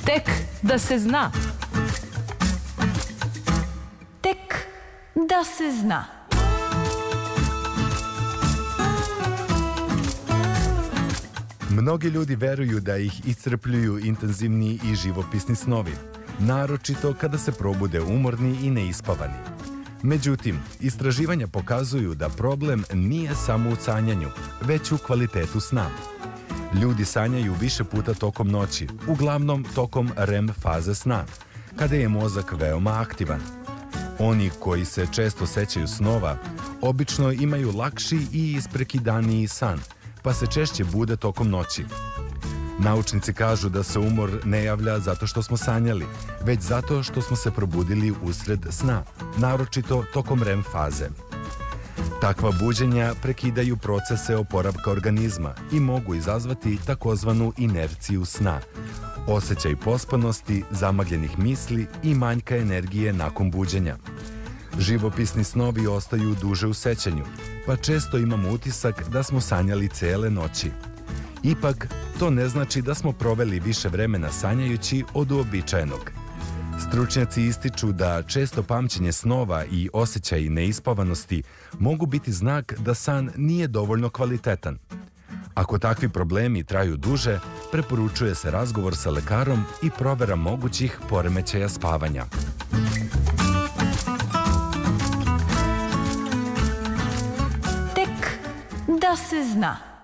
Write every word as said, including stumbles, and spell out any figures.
Tek da se zna. Tek da se zna. Mnogi ljudi veruju da ih iscrpljuju intenzivni i živopisni snovi, naročito kada se probude umorni i neispavani. Međutim, istraživanja pokazuju da problem nije samo u sanjanju, već u kvalitetu sna. Ljudi sanjaju više puta tokom noći, uglavnom tokom R E M faze sna, kada je mozak veoma aktivan. Oni koji se često sećaju snova, obično imaju lakši i isprekidaniji san, pa se češće bude tokom noći. Naučnici kažu da se umor ne javlja zato što smo sanjali, već zato što smo se probudili usred sna, naročito tokom R E M faze. Takva buđenja prekidaju procese oporavka organizma i mogu izazvati takozvanu inerciju sna, osjećaj pospanosti, zamagljenih misli i manjka energije nakon buđenja. Živopisni snovi ostaju duže u sećanju, pa često imamo utisak da smo sanjali cele noći. Ipak, to ne znači da smo proveli više vremena sanjajući od uobičajenog. Stručnjaci ističu da često pamćenje snova i osjećaj neispavanosti mogu biti znak da san nije dovoljno kvalitetan. Ako takvi problemi traju duže, preporučuje se razgovor sa lekarom i provera mogućih poremećaja spavanja. Tek da se zna.